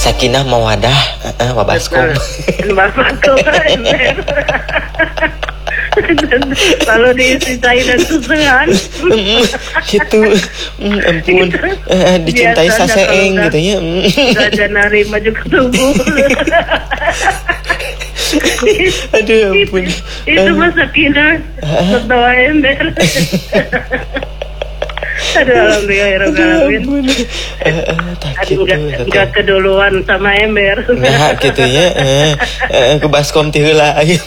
sakinah mawadah wabaskom. Wabaskom ember. Lalu diisi cairan susuan. Gitu. Ampun. Dicintai saseeng gitu ya. Raja narima juga tubuh. Aduh ampun. Itu mah sakinah tertawa ember. Aduh alhamdulillah. Enggak keduluan sama ember. Nah gitu ya. Ke baskom ti heula aya.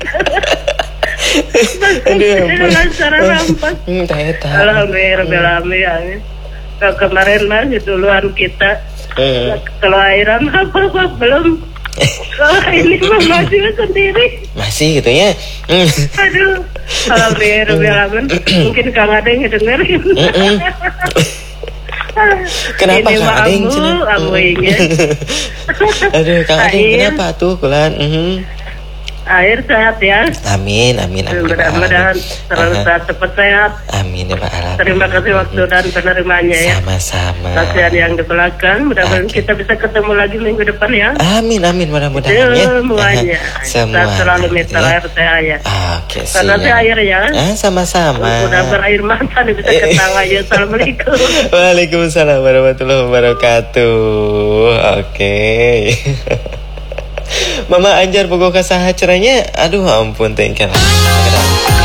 Aduh ampun. Secara rampas. Alhamdulillah. Kemarin mah keduluan kita. Kalau airan apa belum. Kalau ini mah masih sendiri. Masih gitu ya. Aduh. Alhamdulillah. Mungkin Kang Adeng dengerin. Kenapa Kang Adeng? Aduh Kang Adeng kenapa tuh kulan? Air sehat ya. Amin. Mudah-mudahan selalu cepat sehat. Amin ya Pak. Terima kasih waktu dan penerimanya ya. Sama-sama. Kasihan yang di belakang. Mudah-mudahan kita bisa ketemu lagi minggu depan ya. Amin mudah-mudahan ya. Semuanya. Kita selalu minta air teh ya. Oke siap. Terima air ya. Sama-sama. Udah berair mata bisa ketawa ya. Assalamualaikum. Waalaikumsalam warahmatullahi wabarakatuh. Oke. Mama Anjar boga ka saha ceranya. Aduh ampun tengkel.